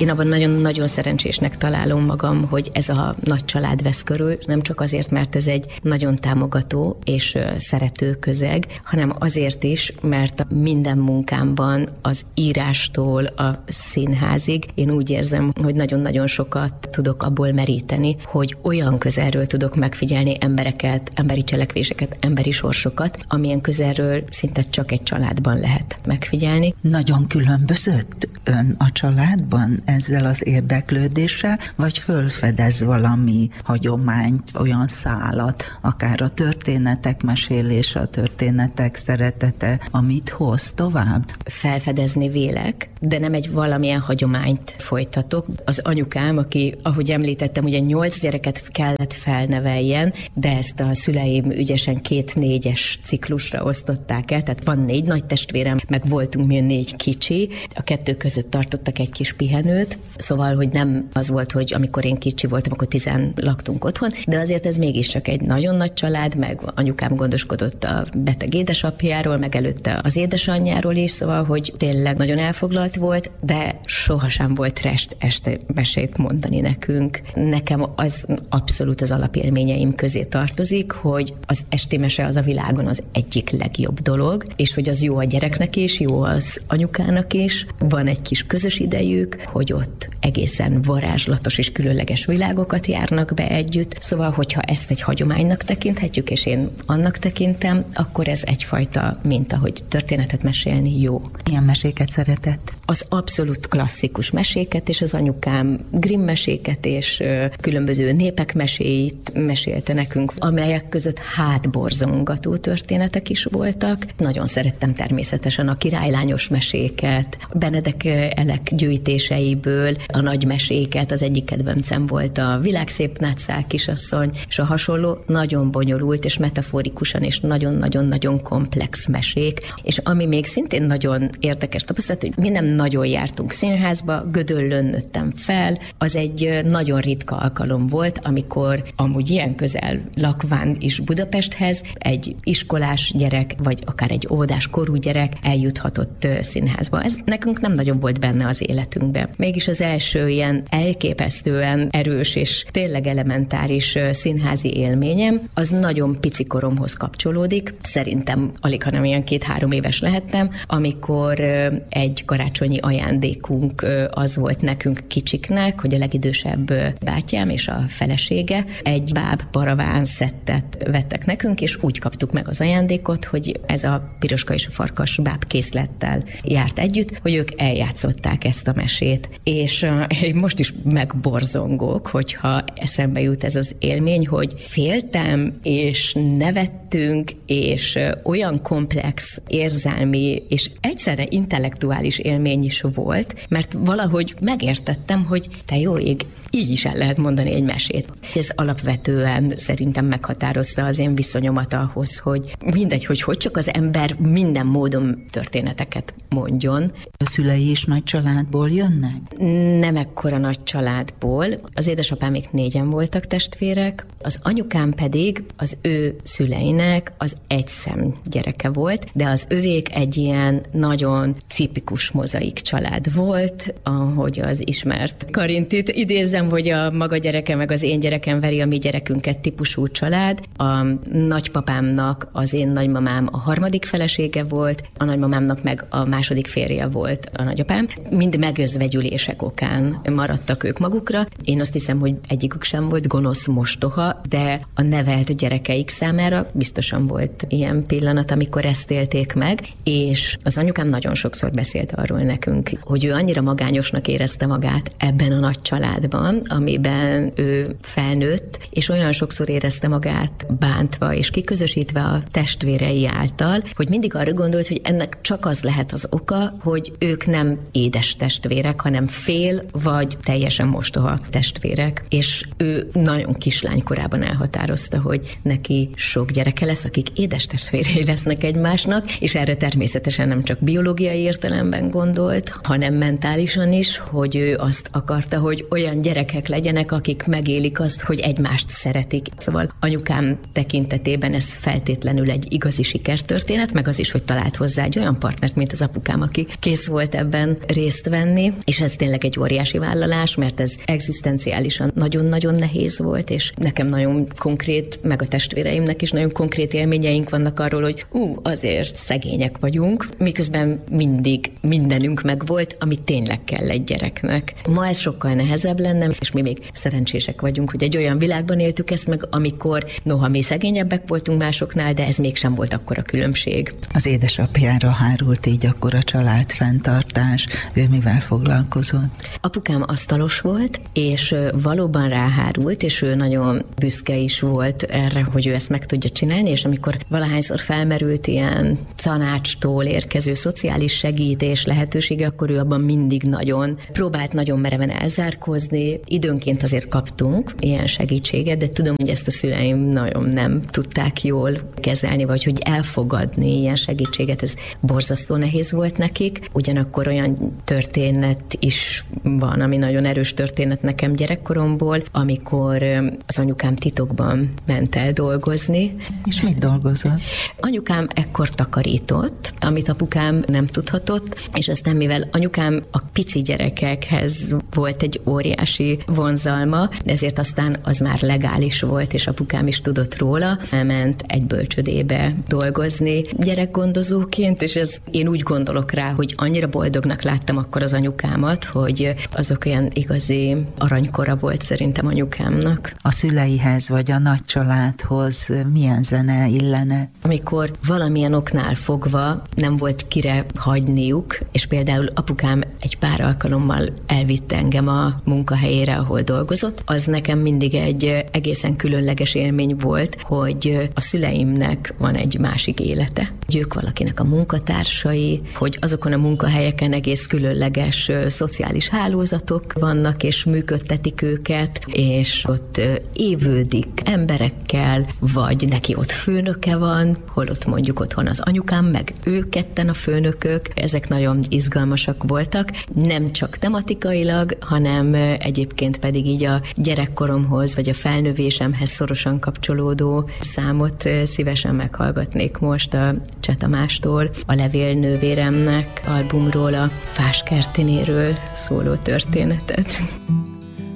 Én abban nagyon-nagyon szerencsésnek találom magam, hogy ez a nagy család vesz körül, nem csak azért, mert ez egy nagyon támogató és szerető közeg, hanem azért is, mert minden munkámban az írástól a színházig én úgy érzem, hogy nagyon-nagyon sokat tudok abból meríteni, hogy olyan közelről tudok megfigyelni embereket, emberi cselekvéseket, emberi sorsokat, amilyen közelről szinte csak egy családban lehet megfigyelni. Nagyon különbözött ön a családban ezzel az érdeklődéssel, vagy fölfedez valami hagyományt, olyan szálat, akár a történetek mesélése, a történetek szeretete, amit hoz tovább? Felfedezni vélek, de nem egy valamilyen hagyományt folytatok. Az anyukám, aki, ahogy említettem, ugye 8 gyereket kellett felneveljen, de ezt a szüleim ügyesen 2-4-es ciklusra osztották el, tehát van 4 nagy testvérem, meg voltunk mi 4 kicsi, a 2 között tartottak egy kis pihenőt, szóval, hogy nem az volt, hogy amikor én kicsi voltam, akkor 10 laktunk otthon, de azért ez mégiscsak egy nagyon nagy család, meg anyukám gondoskodott a beteg édesapjáról, meg előtte az édesanyjáról is, szóval, hogy tényleg nagyon elfoglalt volt, de sohasem volt rest este mesét mondani nekünk. Nekem az abszolút az alapélményeim közé tartozik, hogy az esti mese az a világon az egyik legjobb dolog, és hogy az jó a gyereknek is, jó az anyukának is, van egy kis közös idejük, hogy ott egészen varázslatos és különleges világokat járnak be együtt, szóval, hogyha ezt egy hagyománynak tekinthetjük, és én annak tekintem, akkor ez egyfajta minta, hogy történetet mesélni jó. Milyen meséket szeretett? Az abszolút klasszikus meséket, és az anyukám Grimm meséket, és különböző népek meséit mesélte nekünk, amelyek között hátborzongató történetek is voltak. Nagyon szerettem természetesen a királylányos meséket, Benedek Elek gyűjtéseiből a nagy meséket, az egyik kedvencem volt a Világszép Nátszál kisasszony, és a hasonló nagyon bonyolult és metaforikusan és nagyon-nagyon-nagyon komplex mesék, és ami még szintén nagyon érdekes tapasztalat, hogy mi nem nagyon jártunk színházba, Gödöllőn nőttem fel, az egy nagyon ritka alkalom volt, amikor amúgy ilyen közel lakván is Budapesthez egy iskolás gyerek, vagy akár egy óvodás korú gyerek eljuthatott színházba. Ez nekünk nem nagyon volt benne az életünkben. Mégis az első ilyen elképesztően erős és tényleg elementáris színházi élményem, az nagyon pici koromhoz kapcsolódik. Szerintem alig, hanem ilyen 2-3 éves lehettem, amikor egy karácsonyi ajándékunk az volt nekünk kicsiknek, hogy a legidősebb bátyám és a felesége egy báb paraván szettet vettek nekünk, és úgy kaptuk meg az ajándékot, hogy ez a Piroska és a farkas báb készlettel járt együtt, hogy ők eljátszották ezt a mesét. És én most is megborzongok, hogyha eszembe jut ez az élmény, hogy féltem, és nevettünk, és olyan komplex érzelmi, és egyszerre intellektuális élmény is volt, mert valahogy megértettem, hogy te jó ég, így is el lehet mondani egy mesét. Ez alapvetően szerintem meghatározta az én viszonyomat ahhoz, hogy mindegy, hogy csak az ember minden módon történeteket mondjon. A szülei is nagy családból jönnek? Nem ekkora nagy családból. Az édesapámék 4-en voltak testvérek, az anyukám pedig az ő szüleinek az egyszem gyereke volt, de az övék egy ilyen nagyon tipikus mozaik család volt, ahogy az ismert Karintit idézem, hogy a maga gyereke meg az én gyerekem veri a mi gyerekünket típusú család. A nagypapámnak az én nagymamám a harmadik felesége volt, a nagymamámnak meg a második férje volt a nagyapám. Mind megözvegyülések okán maradtak ők magukra. Én azt hiszem, hogy egyikük sem volt gonosz mostoha, de a nevelt gyerekeik számára biztosan volt ilyen pillanat, amikor ezt élték meg, és az anyukám nagyon sokszor beszélt arról nekünk, hogy ő annyira magányosnak érezte magát ebben a nagy családban, amiben ő felnőtt, és olyan sokszor érezte magát bántva és kiközösítve a testvérei által, hogy mindig arra gondolt, hogy ennek csak az lehet az oka, hogy ők nem édes testvérek, hanem fél vagy teljesen mostoha testvérek. És ő nagyon kislány korában elhatározta, hogy neki sok gyereke lesz, akik édes testvérei lesznek egymásnak, és erre természetesen nem csak biológiai értelemben gondolt, hanem mentálisan is, hogy ő azt akarta, hogy olyan gyerekek legyenek, akik megélik azt, hogy egymást szeretik. Szóval anyukám tekintetében ez feltétlenül egy igazi sikertörténet, meg az is, hogy talált hozzá egy olyan partnert, mint az apukám, aki kész volt ebben ebben részt venni, és ez tényleg egy óriási vállalás, mert ez egzisztenciálisan nagyon-nagyon nehéz volt, és nekem nagyon konkrét, meg a testvéreimnek is nagyon konkrét élményeink vannak arról, hogy azért szegények vagyunk, miközben mindig mindenünk megvolt, ami tényleg kell egy gyereknek. Ma ez sokkal nehezebb lenne, és mi még szerencsések vagyunk, hogy egy olyan világban éltük ezt meg, amikor noha mi szegényebbek voltunk másoknál, de ez mégsem volt akkora különbség. Az édesapjára hárult így akkor a családfenntartás. Ő mivel foglalkozott? Apukám asztalos volt, és valóban ráhárult, és ő nagyon büszke is volt erre, hogy ő ezt meg tudja csinálni, és amikor valahányszor felmerült ilyen tanácstól érkező szociális segítés lehetősége, akkor ő abban mindig próbált nagyon mereven elzárkózni. Időnként azért kaptunk ilyen segítséget, de tudom, hogy ezt a szüleim nagyon nem tudták jól kezelni, vagy hogy elfogadni ilyen segítséget, ez borzasztó nehéz volt nekik. Ugyanakkor olyan történet is van, ami nagyon erős történet nekem gyerekkoromból, amikor az anyukám titokban ment el dolgozni. És mit dolgozott? Anyukám ekkor takarított, amit apukám nem tudhatott, és aztán mivel anyukám a pici gyerekekhez volt egy óriási vonzalma, ezért aztán az már legális volt, és apukám is tudott róla, elment egy bölcsödébe dolgozni gyerekgondozóként, és én úgy gondolok rá, hogy annyira boldognak láttam akkor az anyukámat, hogy azok olyan igazi aranykora volt szerintem anyukámnak. A szüleihez vagy a nagy családhoz milyen zene illene? Amikor valamilyen oknál fogva nem volt kire hagyniuk, és például apukám egy pár alkalommal elvitte engem a munkahelyére, ahol dolgozott, az nekem mindig egy egészen különleges élmény volt, hogy a szüleimnek van egy másik élete. Hogy ők valakinek a munkatársai, hogy azokon a munkahelyeken egész különleges szociális hálózatok vannak, és működtetik őket, és ott évődik emberekkel, vagy neki ott főnöke van, holott mondjuk otthon az anyukám, meg ők ketten a főnökök. Ezek nagyon izgalmasak voltak, nem csak tematikailag, hanem egyébként pedig így a gyerekkoromhoz, vagy a felnövésemhez szorosan kapcsolódó számot szívesen meghallgatnék most a Cseh Tamástól, a Levélnővéremnek albumról, a Fáskertinéről szóló történetet.